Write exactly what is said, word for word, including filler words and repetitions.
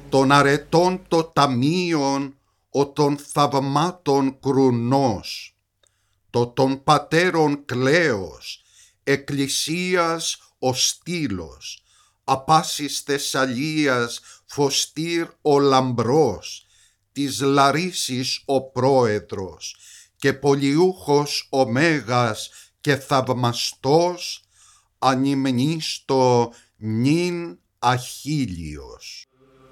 των αρετών το ταμείον ο των θαυμάτων κρουνός, το των πατέρων κλαίος, εκκλησίας ο στήλος, απάσης Θεσσαλίας φωστήρ ο λαμπρός, της Λαρίσης ο πρόεδρος, και πολιούχος ο μέγας και θαυμαστός, ανυμνήστο νυν Αχίλιος.